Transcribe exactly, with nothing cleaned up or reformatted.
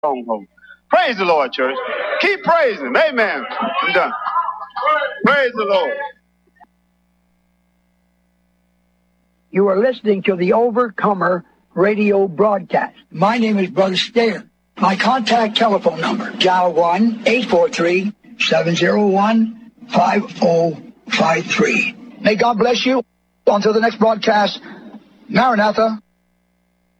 stronghold. Praise the Lord, church. Keep praising him. Amen. I'm done. Praise the Lord. You are listening to the Overcomer radio broadcast. My name is Brother Stair. My contact telephone number, dial one eight four three, seven zero one, five zero five three. May God bless you. Until the next broadcast, Maranatha.